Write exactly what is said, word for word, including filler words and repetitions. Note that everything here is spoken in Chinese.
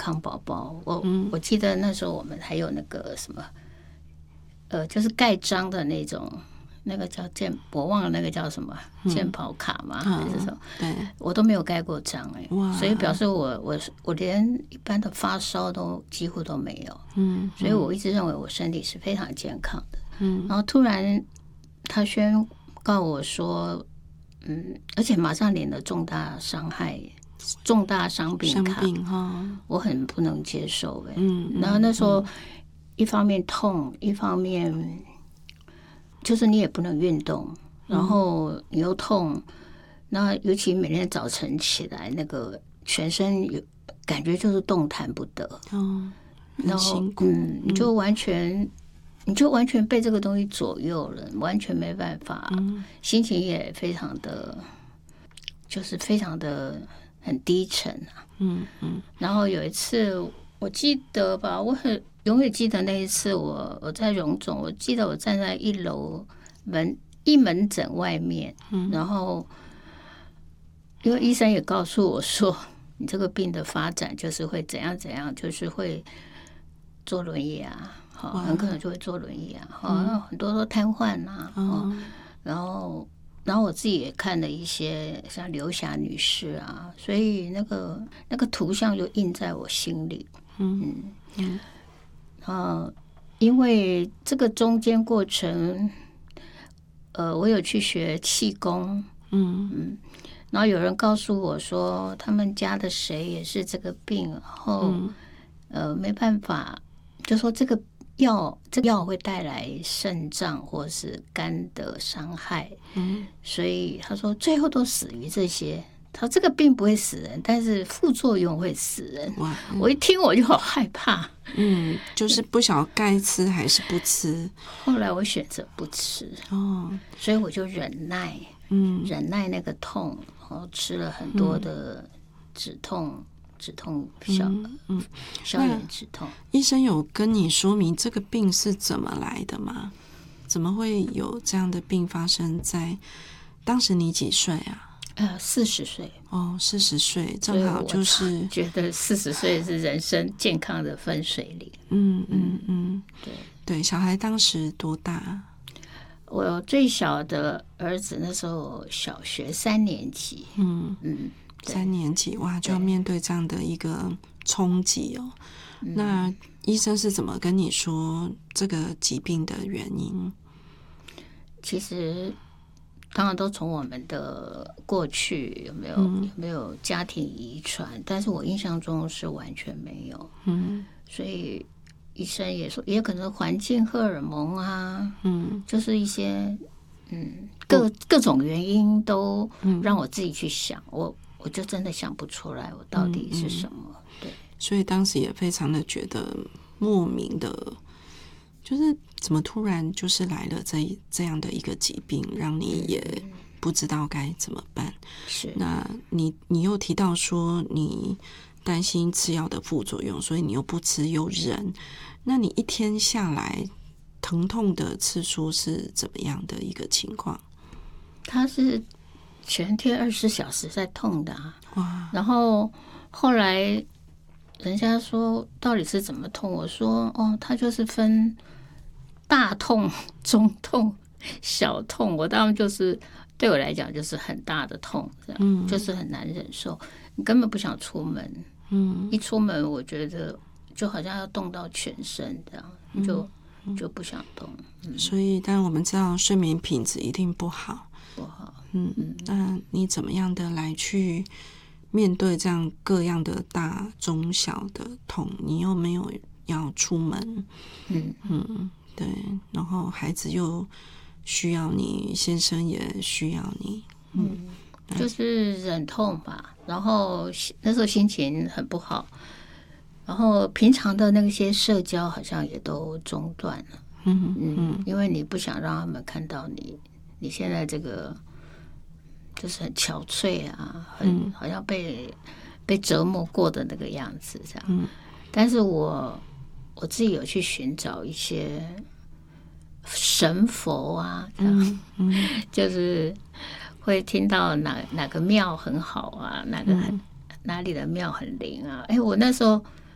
康宝宝。我、嗯、我记得那时候我们还有那个什么，呃，就是盖章的那种。那个叫健，我忘了那个叫什么健保卡嘛，嗯、还是什么？对，我都没有盖过章哎、欸，所以表示我我我连一般的发烧都几乎都没有，嗯，所以我一直认为我身体是非常健康的，嗯，然后突然他宣告我说，嗯，而且马上领了重大伤害、重大伤病卡，我很不能接受哎、欸，嗯，然后那时候一方面痛，一方面。就是你也不能运动，然后你又痛，那尤其每天早晨起来，那个全身有感觉就是动弹不得， 哦，很辛苦， 嗯，你就完全，你就完全被这个东西左右了，完全没办法，嗯、心情也非常的，就是非常的很低沉啊，嗯嗯。然后有一次，我记得吧，我很。永远记得那一次我，我我在荣总，我记得我站在一楼门一门诊外面，嗯、然后因为医生也告诉我说，你这个病的发展就是会怎样怎样，就是会坐轮椅啊，好，很可能就会坐轮椅啊，好、嗯，很多都瘫痪啊，哦，然后然后我自己也看了一些像刘霞女士啊，所以那个那个图像就印在我心里，嗯嗯。嗯呃，因为这个中间过程，呃，我有去学气功，嗯嗯，然后有人告诉我说，他们家的谁也是这个病，然后、嗯、呃没办法，就说这个药，这个药会带来肾脏或是肝的伤害，嗯，所以他说最后都死于这些。他这个病不会死人，但是副作用会死人。哇！嗯、我一听我就好害怕。 嗯，就是不晓得该吃还是不吃。 后来我选择不吃哦，所以我就忍耐，嗯，忍耐那个痛，然后吃了很多的止痛、止痛消嗯消炎止痛。 医生有跟你说明这个病是怎么来的吗？怎么会有这样的病发生在当时你几岁啊？ 呃，四十岁哦，四十岁正好就是觉得四十岁是人生健康的分水岭。 嗯嗯嗯，对对，小孩当时多大？ 我最小的儿子那时候小学三年级。嗯嗯，三年级哇，就要面对这样的一个冲击哦。那医生是怎么跟你说这个疾病的原因？ 其实。当然都从我们的过去有没有、嗯、有没有家庭遗传，但是我印象中是完全没有，嗯，所以医生也说，也可能环境荷尔蒙啊，嗯，就是一些嗯各各种原因都让我自己去想，嗯、我我就真的想不出来我到底是什么，嗯、对， 所以当时也非常的觉得莫名的。就是怎么突然就是来了这这样的一个疾病，让你也不知道该怎么办。 是， 那你你又提到说你担心吃药的副作用，所以你又不吃又忍。那你一天下来疼痛的次数是怎么样的一个情况？ 他是全天二十四小时在痛的啊。哇！然后后来人家说到底是怎么痛？我说哦，他就是分。大痛、中痛、小痛，我当然就是对我来讲就是很大的痛，这样、嗯、就是很难忍受，你根本不想出门。嗯，一出门我觉得就好像要动到全身这样，就、嗯、就不想动。 嗯、所以，但我们知道睡眠品质一定不好， 不好。 嗯嗯，那你怎么样的来去面对这样各样的大、中、小的痛？你又没有要出门，嗯嗯。对，然后孩子又需要你，先生也需要你， 嗯，就是忍痛吧。然后那时候心情很不好，然后平常的那些社交好像也都中断了，嗯嗯，因为你不想让他们看到你，你现在这个就是很憔悴啊，很好像被被折磨过的那个样子这样。嗯，但是我。我自己有去寻找一些神佛啊，这样、嗯嗯、就是会听到哪哪个庙很好啊，哪个很、嗯、哪里的庙很灵啊。哎，我那时候